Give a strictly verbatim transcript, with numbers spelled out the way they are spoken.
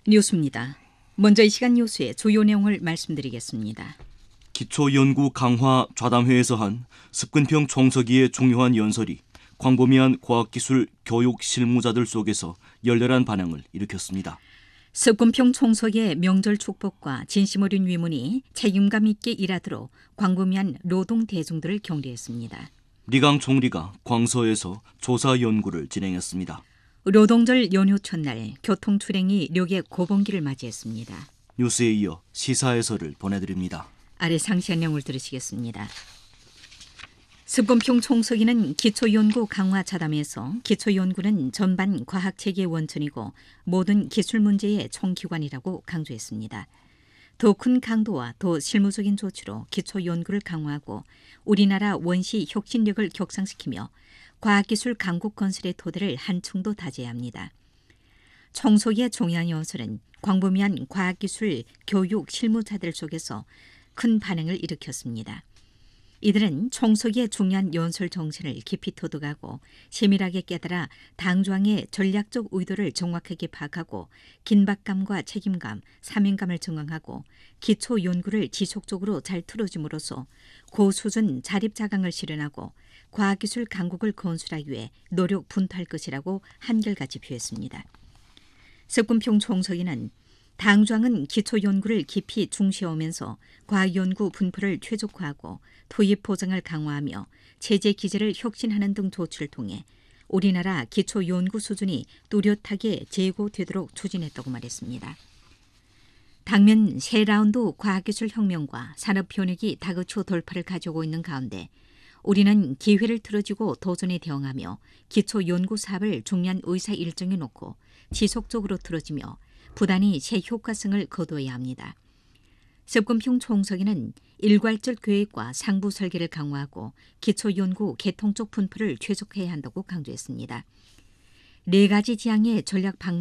뉴스입니다. 먼저 이 시간 뉴스의 주요 내용을 말씀드리겠습니다. 기초연구 강화 좌담회에서 한 습근평 총서기의 중요한 연설이 광범위한 과학기술 교육 실무자들 속에서 열렬한 반응을 일으켰습니다. 습근평 총서기의 명절 축복과 진심 어린 위문이 책임감 있게 일하도록 광범위한 노동 대중들을 격려했습니다. 리강 총리가 광서에서 조사 연구를 진행했습니다. 노동절 연휴 첫날 교통 출행이 력의 고봉기를 맞이했습니다. 뉴스에 이어 시사해설을 보내드립니다. 아래 상세한 내용을 들으시겠습니다. 습근평 총서기는 기초연구 강화 자담에서 기초연구는 전반 과학체계의 원천이고 모든 기술 문제의 총기관이라고 강조했습니다. 더 큰 강도와 더 실무적인 조치로 기초연구를 강화하고 우리나라 원시 혁신력을 격상시키며 과학기술 강국 건설의 토대를 한층도 다져야 합니다. 총서기의 중요한 연설은 광범위한 과학기술 교육 실무자들 속에서 큰 반응을 일으켰습니다. 이들은 총서기의 중요한 연설 정신을 깊이 토득하고 세밀하게 깨달아 당조항의 전략적 의도를 정확하게 파악하고 긴박감과 책임감, 사명감을 정황하고 기초 연구를 지속적으로 잘 틀어줌으로써 고수준 자립자강을 실현하고 과학기술 강국을 건설하기 위해 노력 분투할 것이라고 한결같이 표했습니다. 습근평 총서기는 당조항은 기초연구를 깊이 중시하면서 과학연구 분포를 최적화하고 투입 보장을 강화하며 체제 기제를 혁신하는 등 조치를 통해 우리나라 기초연구 수준이 뚜렷하게 제고되도록 추진했다고 말했습니다. 당면 새 라운드 과학기술 혁명과 산업 변혁이 다그쳐 돌파를 가져오고 있는 가운데 우리는 기회를 틀어쥐고 도전에 대응하며 기초연구 사업을 중요한 의사 일정에 놓고 지속적으로 틀어지며 부단히 새 효과성을 거두어야 합니다. 습근평 총서기는 일괄적 계획과 상부 설계를 강화하고 기초연구 개통적 분포를 최적화해야 한다고 강조했습니다. 네 가지 지향의 전략 방향